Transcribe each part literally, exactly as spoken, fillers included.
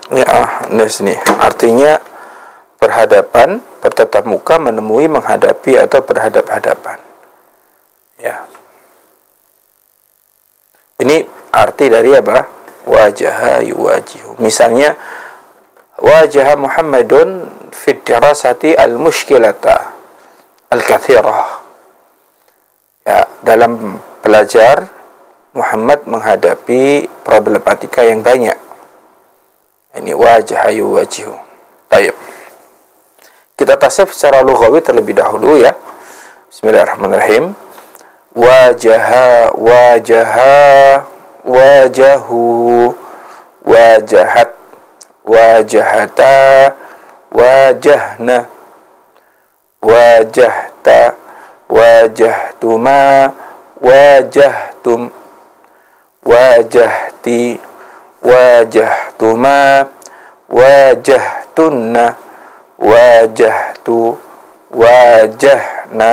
Ya, di sini artinya berhadapan, bertatap muka, menemui, menghadapi atau berhadap-hadapan. Ya. Ini arti dari apa? Wajaha yuwajihu. Misalnya wajaha Muhammadun fi dirasati al-mushkilata al-kathirah. Ya, dalam belajar Muhammad menghadapi problematika yang banyak. Ini wajaha yuwajihu. Baik. Kita tasawuf secara lughawi terlebih dahulu ya. Bismillahirrahmanirrahim. Wajaha, wajaha, wajahu, wajahat, wajahata, wajahna, wajahta, wajahtuma, wajahtum, wajahti, wajahtuma, wajahtunna, wajahtu, wajahna.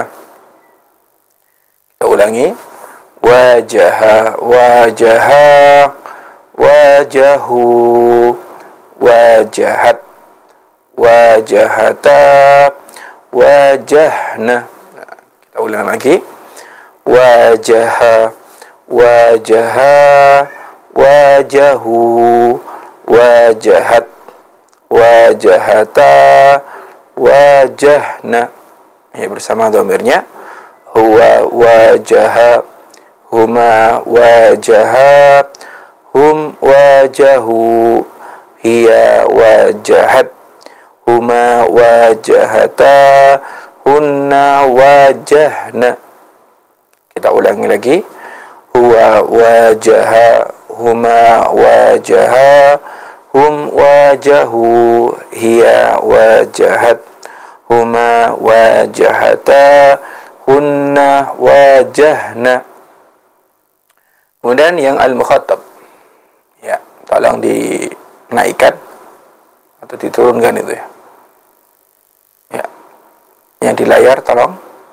Kita ulangi. Wajaha, wajaha, wajahu, wajahat, wajahata, wajahna. Nah, kita ulang lagi. Wajaha, wajaha, wajahu, wajahat, wajahata, wajahna. Ya, bersama dhamirnya. Huwa wajaha, huma wajaha, hum wajahu, hiya wajahat, huma wajahata, hunna wajahna. Kita ulangi lagi. Huwa wajaha, huma wajaha, hum wajahu, hiya wajahat, huma wajahata, hunna wajahna. Kemudian yang al-mukhatab. Ya, tolong dinaikkan atau diturunkan itu ya. Ya. Yang di layar tolong.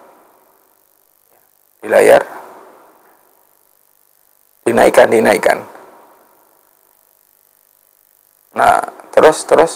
Di layar. Dinaikkan, dinaikkan. Nah, terus terus.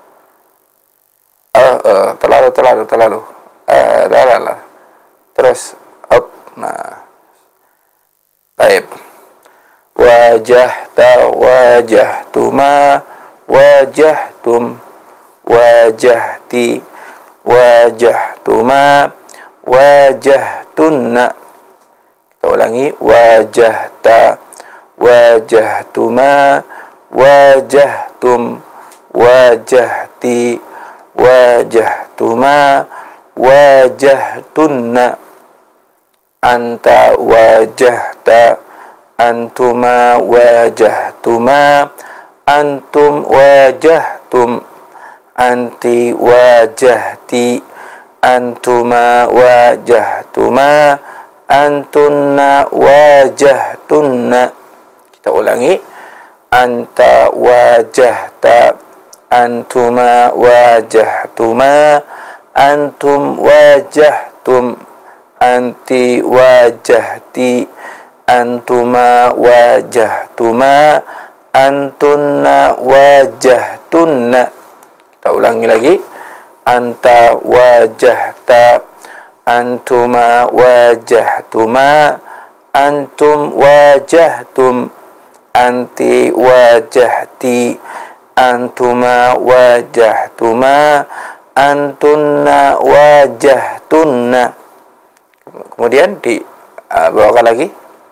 Uh, uh, terlalu terlalu terlalu. Eh, uh, terus up. Nah. Baik. Wajahta, wajahtuma, wajahtum, wajahti, wajahtuma, wajahtunna. Kita ulangi. Wajahta, wajahtuma, wajahtum, wajahti, wajahtuma, wajahtunna. Anta wajahta, antuma wajahtuma, antum wajahtum, anti wajahti, antuma wajahtuma, antunna wajahtunna. Kita ulangi. Anta wajahta, antuma wajahtuma, antum wajahtum, anti wajahti, antuma wajahtuma, antunna wajahtunna. Kita ulangi lagi. Anta wajahta, antuma wajahtuma, antum wajahtum, anti wajahti, antuma wajahtuma, antunna wajahtunna. Kemudian di uh, bawakan lagi.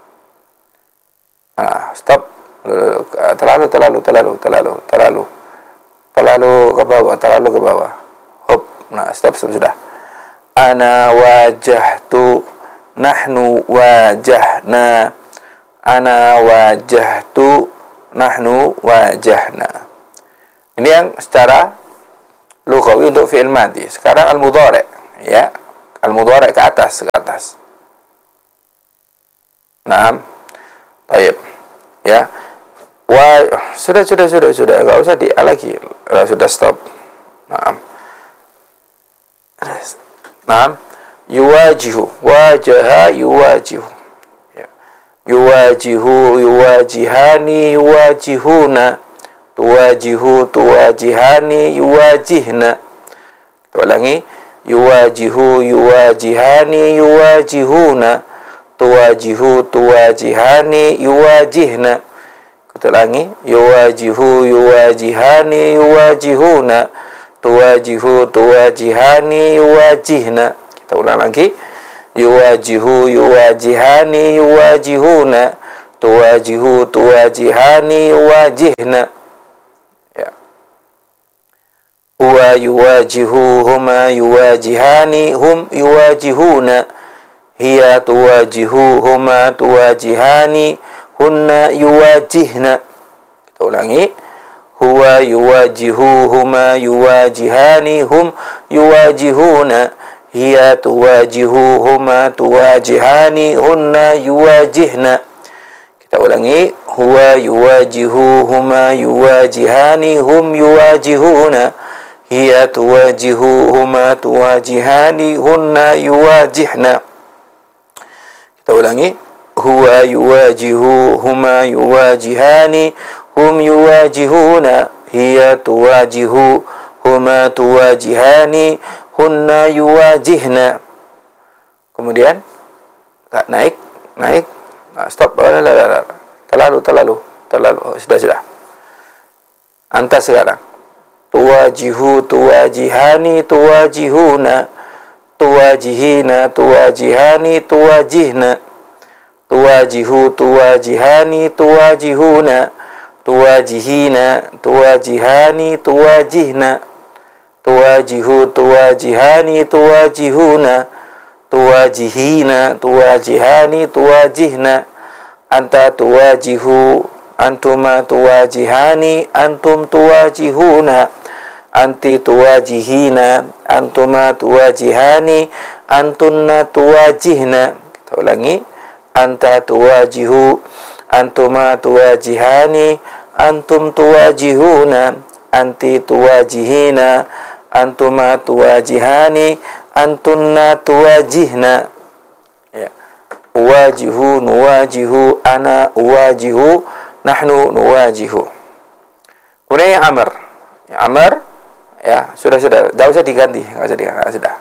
Nah, stop. Terlalu, terlalu, terlalu, terlalu, terlalu, terlalu ke bawah, terlalu ke bawah. Hop. Nah, stop, stop sudah. Ana wajahtu, nahnu wajahna, ana wajahtu, nahnu wajahna. Ini yang secara lughawi untuk fi'il madhi. Sekarang al-mudhari', ya. Al-mudhari' ke atas, ke atas. Naam. Baik. Ya. Wa sudah sudah sudah sudah enggak usah di lagi. Sudah stop. Naam. Naam. Yuwajihu, wajaha yuwajihu. Ya. Yuwajihu, yuwajihani, yuwajihuna. tuwajihu tuwajihani yuwajihna. Kita ulangi, yuwajihu yuwajihani yuwajihuna, tuwajihu tuwajihani yuwajihna. Kita ulangi, yuwajihu yuwajihani yuwajihuna, tuwajihu tuwajihani yuwajihna. Kita ulang lagi, yuwajihu yuwajihani yuwajihuna, tuwajihu tuwajihani yuwajihna. Ya. Huwa yuwajihu huma yuwajihani hum yuwajihuna, hiya tuwajihu huma tuwajihani hunna yuwajihna. Kita ulangi, huwa yuwajihu huma yuwajihani hum yuwajihuna, hiya tuwajihu huma tuwajihani hunna yuwajihna. Kita ulangi, huwa yuwajihu huma yuwajihani hum yuwajihuna, hiya tuwajihu huma tuwajihani hunna yuwajihna. Kita ulangi, huwa yuwajihu huma yuwajihani hum yuwajihuna, hiya tuwajihu huma tuwajihani hunna yuwajihna. Kemudian naik, naik, nah, stop, terlalu, terlalu, terlalu, oh, sudah, sudah. Anta sekarang, tuwajihu tuwajihani tuwajihuna, tuwajihina tuwajihani tuwajihna, tuwajihu tuwajihani tuwajihuna, tuwajihina tuwajihani tuwajihna, tuwajihu tuwajihani tuwajihuna, tuwajihina tuwajihani tuwajihna, anta tuwajihu antuma tuwajihani antum tuwajihuna, anti tuwajihina antuma tuwajihani antunna tuwajihna. Kita ulangi, anta tuwajihu antuma tuwajihani antum tuwajihuna, anti tuwajihina antuma tuwajihani antunna tuwajihna. Ya. Uwajihu nuwajihu ana uwajihu nahnu nuwajihu. Kemudian yang amr, yang amr, ya sudah sudah, tidak usah diganti, nggak usah diganti, sudah.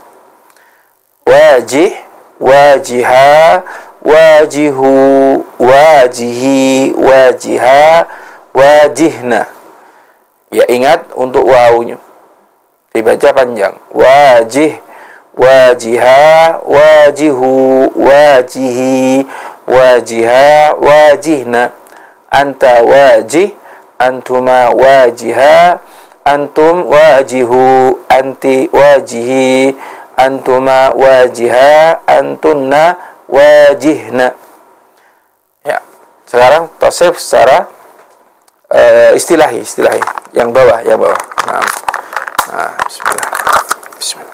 Wajih, wajiha, wajihu, wajihi, wajiha, wajihna. Ya ingat untuk wawunya dibaca panjang. Wajih, wajiha, wajihu, wajihi, wajiha, wajihna. Anta wajih, antuma wajiha, antum wajihu, anti wajihi, antuma wajiha, antunna wajihna. Ya, sekarang tasrif secara uh, istilahi, istilahi. Yang bawah, yang bawah. Nah, nah bismillah. Bismillah.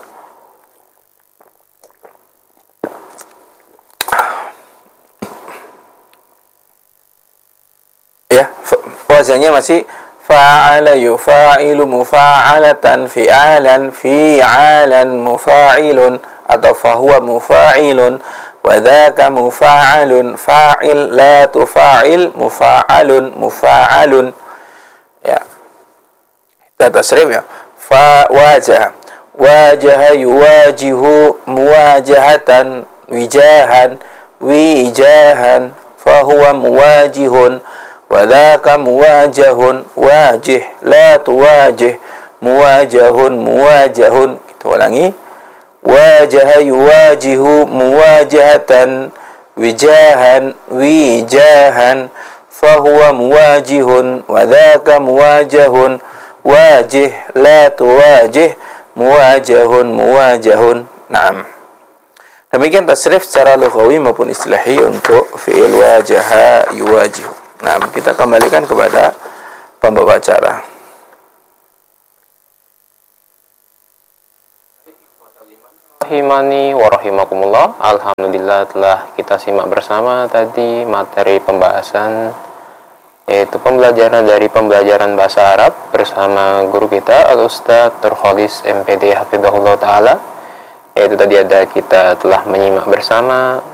Ya, wazannya masih fa'ala yufa'ilu mufa'alatan fi'alan fi'alan mufa'ilun atau fahuwa mufa'ilun wa dhaka mufa'alun fa'il la tufa'il mufa'alun mufa'alun. Ya, kita tasrif ya. Fa wajah, wajaha yuwajihu muwajahatan wijahan wijahan fahuwa muwajihun wa dhaka muwajahun wajih la tuwajih muwajahun muwajahun. Kita ulangi, wajaha yuwajihu muwajahatan wijahan wijahan fahuwa muwajihun wa dhaka muwajahun wajih la tuwajih muwajahun muwajahun. Naam. Demikian tasrif secara lughawi maupun istilahi untuk fi'il wajaha yuwajihu. Nah, kita kembalikan kepada pembawa acara. Rahimani wa rahimakumullah. Alhamdulillah telah kita simak bersama tadi materi pembahasan, yaitu pembelajaran dari pembelajaran bahasa Arab bersama guru kita Al-Ustaz Turkholis M P D Hafidhahullah Ta'ala. Yaitu tadi ada kita telah menyimak bersama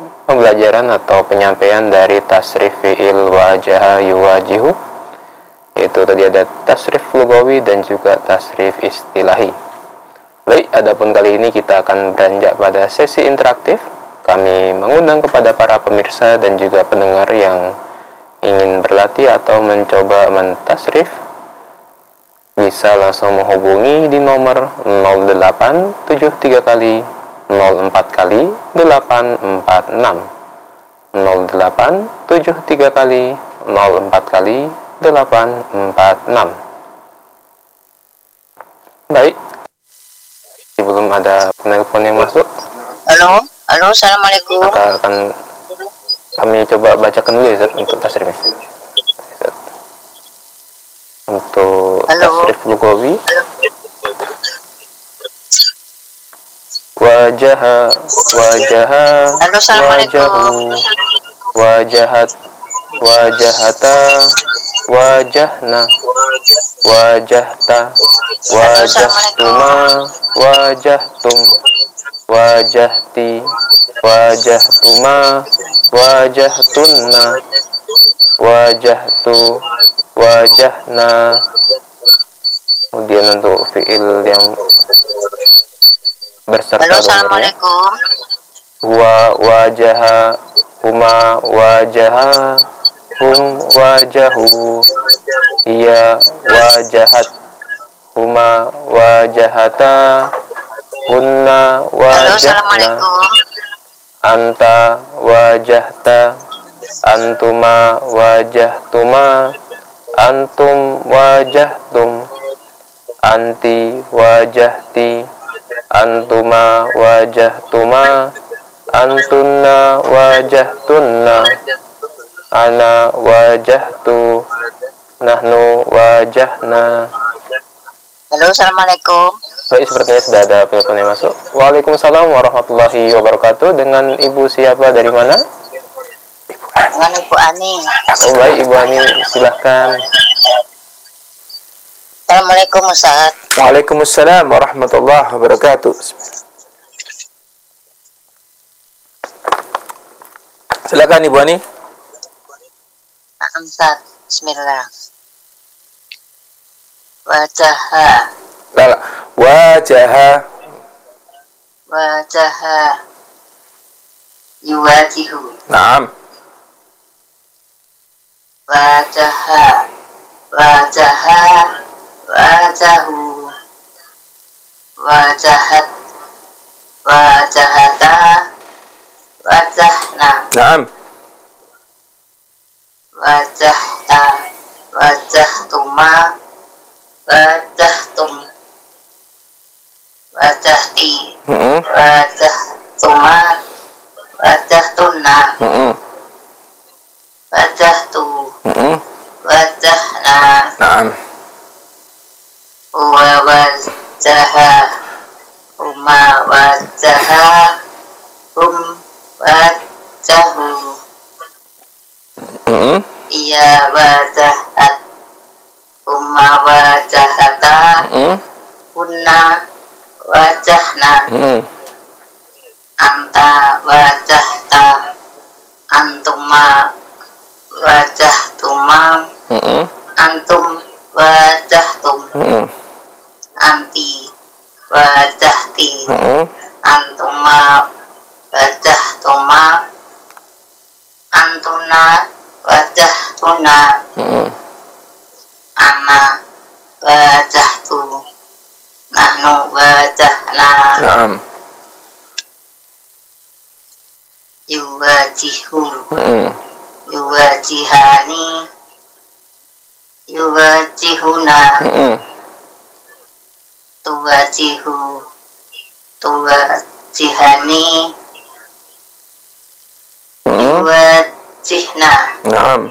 pembelajaran atau penyampaian dari tasrif fi'il wajaha yuwajihu, yaitu tadi ada tasrif lugawi dan juga tasrif istilahi. Baik, adapun kali ini kita akan beranjak pada sesi interaktif. Kami mengundang kepada para pemirsa dan juga pendengar yang ingin berlatih atau mencoba mentasrif, bisa langsung menghubungi di nomor nol delapan tujuh tiga kali nol empat kali delapan empat enam, nol delapan tujuh tiga kali nol empat kali delapan empat enam. Baik, sebelum ada penelpon yang masuk, halo halo assalamualaikum, maka akan kami coba bacakan dulu ya Zat, untuk tasrifnya. Zat. Untuk Halo. tasrif lugawi, wajaha wajaha Halo, assalamualaikum. wajahu wajahat wajahata wajahna wajahta wajahtuma wajahtum wajahti wajahtuma wajahtunna wajahtu wajahna. Kemudian untuk fiil yang berserta halo domirnya, assalamualaikum, wa wajaha huma wajaha hum wajahu iya wajahat huma wajahata hunna halo wajahna assalamualaikum, anta wajahta antuma wajahtuma antum wajahtum anti wajahti antuma wajahtuma antunna wajahtunna ana wajahtu nahnu wajahna. halo assalamualaikum, Baik, sepertinya sudah ada penelpon yang masuk. Waalaikumsalam warahmatullahi wabarakatuh. Dengan ibu siapa, dari mana? dengan Ibu Ani. Oh baik, Ibu Ani, silahkan. Assalamualaikum Ustaz. Waalaikumsalam warahmatullahi wabarakatuh. Silakan Ibu Ani. Naam Ustaz, bismillah. Wajaha Lala. Wajaha. wajaha yuwajihu Naam. wajaha wajaha wajahu wajahat wajahata wajahna Naam. wajahta wajahtuma wajahtum wajahti Mm-mm. wajahtuma wajahtunna Mm-mm. wajahtu Mm-mm. wajahna Naam. wa wajaha huma wajaha hum wajahu Mm-mm. iya wajahat huma wajahata Mm-mm. hunna wajahna Mm-mm. anta wajahta antuma wajahtuma Mm-mm. antum wajahtum Mm-mm. anti wajahti Mm-mm. antuma wajahtuma antuna wajahtuna Mm-mm. ana wajahtu nahnu wajahna Naam. yuwajihu Mm-mm. yuwajihani yuwajihuna Mm-mm. tuwajihu tuwajihani Mm-mm. yuwajihna Naam.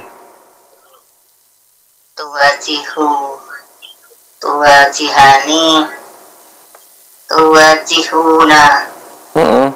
tuwajihu tuwajihani tuwajihuna Mm-mm.